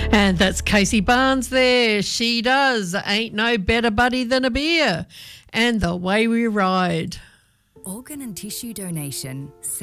And that's Casey Barnes there. She does. Ain't no better buddy than a beer. And The Way We Ride. Organ and tissue donation.